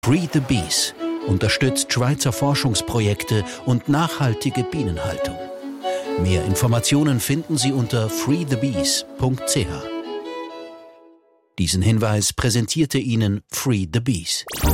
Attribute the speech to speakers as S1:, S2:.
S1: Free the Bees unterstützt Schweizer Forschungsprojekte und nachhaltige Bienenhaltung. Mehr Informationen finden Sie unter freethebees.ch. Diesen Hinweis präsentierte Ihnen Free the Bees.